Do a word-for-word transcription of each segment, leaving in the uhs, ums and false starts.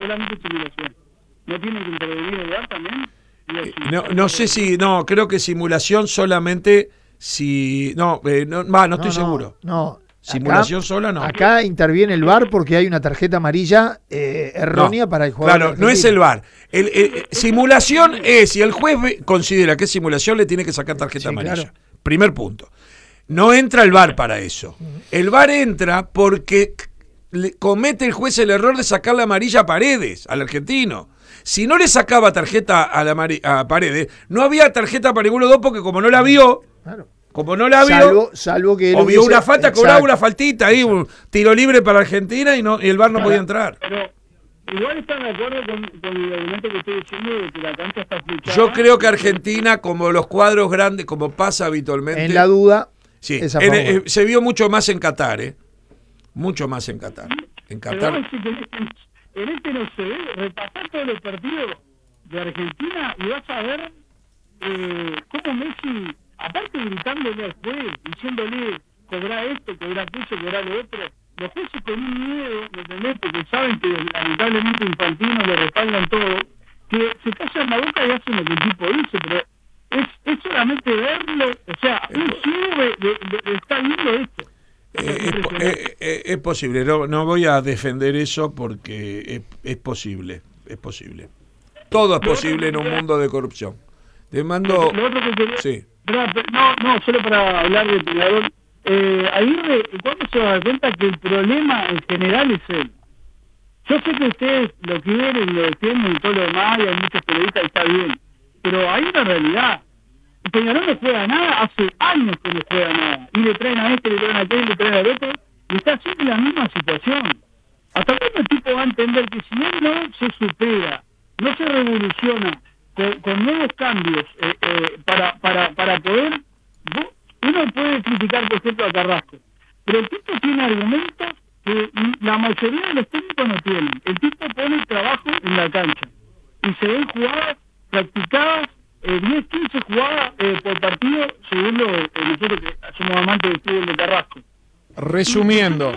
solamente simulación. ¿No tiene que intervenir el V A R también? Eh, no, no sé si, no, creo que simulación solamente si, no, eh, no, va, no estoy no, seguro. No, Simulación acá, sola no. Acá interviene el V A R porque hay una tarjeta amarilla eh, errónea no, para el jugador. Claro, no es el V A R. El, el, el, simulación es, si el juez ve, considera que es simulación, le tiene que sacar tarjeta sí, amarilla. Claro. Primer punto. No entra el V A R para eso. El V A R entra porque le comete el juez el error de sacarle amarilla a Paredes, al argentino. Si no le sacaba tarjeta a, la a Paredes, no había tarjeta para ninguno de los dos porque como no la vio, claro. como no la vio, salvo, salvo que o vio una falta, cobraba una faltita ahí, un tiro libre para Argentina y, no, y el V A R no podía entrar. Pero igual están de acuerdo con, con el argumento que estoy diciendo de que la cancha está fluchada. Yo creo que Argentina, como los cuadros grandes, como pasa habitualmente... En la duda, sí, en, eh, se vio mucho más en Qatar, ¿eh? Mucho más en Qatar. En Qatar... En este no se ve, repasar todos los partidos de Argentina y vas a ver eh, cómo Messi, aparte gritándole al juez, diciéndole cobra esto, cobra aquello, cobra lo otro, los jueces con un miedo, ¿me entendés? Porque saben que lamentablemente Infantino le respaldan todo, que se callan la boca y hacen lo que el tipo dice, pero es, es solamente verlo, o sea, un ciego está viendo esto. Eh, es, eh, eh, es posible, no, no voy a defender eso porque es, es posible, es posible. Todo es posible en un mundo de corrupción. Te mando... Lo otro que quería... Sí. No, no, solo para hablar del peleador. Eh, Aguirre, ¿cuándo se va a dar cuenta que el problema en general es él? Yo sé que ustedes lo quieren, lo defienden y todo lo demás, y hay muchos periodistas y está bien. Pero hay una realidad. Peñarol no juega nada, hace años que no juega nada. Y le traen a este, le traen a aquel, le traen al otro, y está siempre en la misma situación. ¿Hasta cuándo el tipo va a entender que si él no se supera, no se revoluciona con, con nuevos cambios eh, eh, para, para, para poder... Uno puede criticar, por ejemplo, a Carrasco, pero el tipo tiene argumentos que la mayoría de los técnicos no tienen. El tipo pone trabajo en la cancha y se ven jugadas practicadas, Eh, diez, quince jugadas eh, por partido, según lo, eh, nosotros que somos amantes del fútbol de Carrasco. Resumiendo.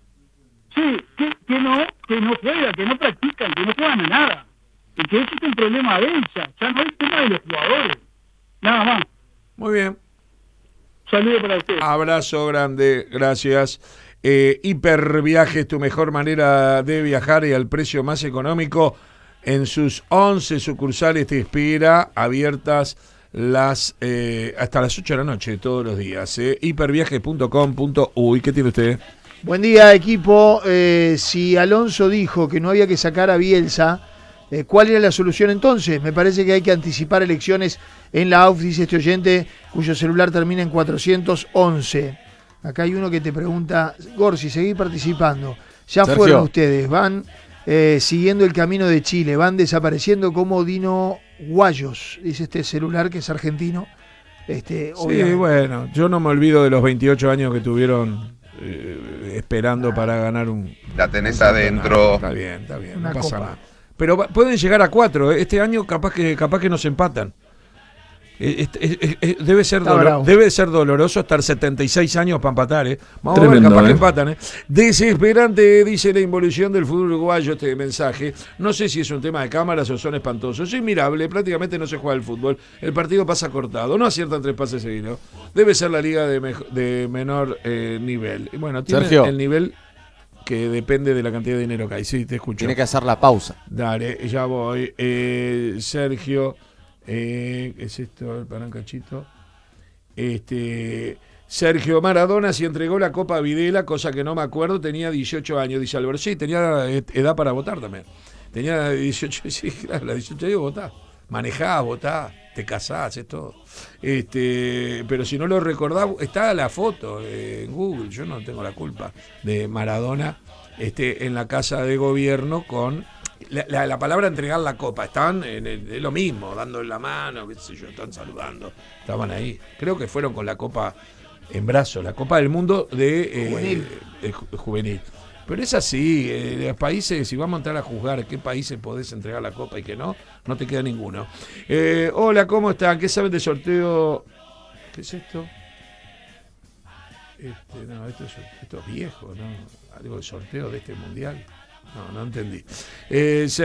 Sí, que, que no que no juega, que no practican, que no juegan a nada. Y que ese es un problema de ella, ya no es tema de los jugadores. Nada más. Muy bien. Saludos para ustedes. Abrazo grande, gracias. Eh, Hiperviajes, tu mejor manera de viajar y al precio más económico. En sus once sucursales te espera, abiertas las eh, hasta las ocho de la noche todos los días. Eh. hiperviajes punto com punto uy. ¿Qué tiene usted? Buen día, equipo. Eh, si Alonso dijo que no había que sacar a Bielsa, eh, ¿cuál era la solución entonces? Me parece que hay que anticipar elecciones en la A U F, dice este oyente, cuyo celular termina en cuatrocientos once. Acá hay uno que te pregunta, Gorsi, seguí participando. Ya Sergio. Fueron ustedes, van... Eh, siguiendo el camino de Chile, van desapareciendo como Dino Guayos, dice este celular que es argentino. Este, sí, bueno, yo no me olvido de los veintiocho años que tuvieron eh, esperando ah, para ganar un... La tenés un adentro. Está bien, está bien, no pasa nada. Pero pueden llegar a cuatro, ¿eh? Este año capaz que capaz que nos empatan. Eh, eh, eh, eh, debe ser dolor, debe ser doloroso estar setenta y seis años para empatar, ¿eh? Vamos Tremendo, a ver, capaz eh. que empatan, ¿eh? Desesperante, dice la involución del fútbol uruguayo este mensaje. No sé si es un tema de cámaras o son espantosos. Es inmirable, prácticamente no se juega el fútbol. El partido pasa cortado, no aciertan tres pases seguidos. Debe ser la liga de, mejor, de menor eh, nivel. Y bueno, tiene Sergio. El nivel que depende de la cantidad de dinero que hay. Sí, te escucho. Tiene que hacer la pausa. Dale, ya voy. Eh, Sergio... Eh, ¿Qué es esto? Para un cachito. Este, Sergio Maradona se entregó la Copa Videla, cosa que no me acuerdo, tenía dieciocho años, dice Albert. Sí, tenía edad para votar también. Tenía dieciocho, sí, claro, la dieciocho años votás. Manejás, votás, te casás, es todo. Este, pero si no lo recordás, está la foto eh, en Google, yo no tengo la culpa, de Maradona este, en la casa de gobierno con... La, la, la palabra entregar la copa, estaban en el, es lo mismo, dándole la mano, qué sé yo, están saludando, estaban ahí. Creo que fueron con la copa en brazo, la Copa del Mundo de, eh, juvenil. de, de juvenil. Pero es así, eh, los países, si vamos a entrar a juzgar qué países podés entregar la copa y qué no, no te queda ninguno. Eh, hola, ¿cómo están? ¿Qué saben de sorteo? ¿Qué es esto? Este, no, esto es, esto es viejo, ¿no? Algo de sorteo de este mundial. No, no entendí. Eh,